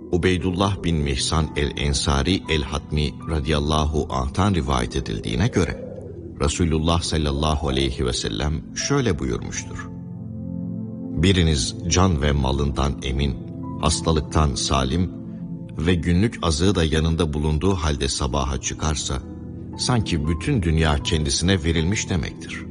Ubeydullah bin Mihsan el-Ensari el-Hatmi radıyallahu anh'tan rivayet edildiğine göre Resulullah sallallahu aleyhi ve sellem şöyle buyurmuştur: biriniz can ve malından emin, hastalıktan salim ve günlük azığı da yanında bulunduğu halde sabaha çıkarsa, sanki bütün dünya kendisine verilmiş demektir.